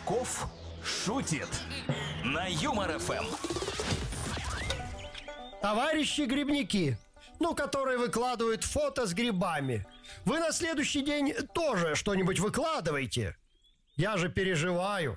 Качков шутит на Юмор ФМ. Товарищи грибники, которые выкладывают фото с грибами, вы на следующий день тоже что-нибудь выкладываете? Я же переживаю.